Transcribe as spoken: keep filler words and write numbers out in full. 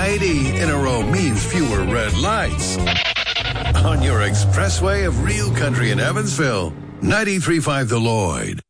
ninety in a row means fewer red lights on your expressway of real country in Evansville. ninety-three point five The Lloyd.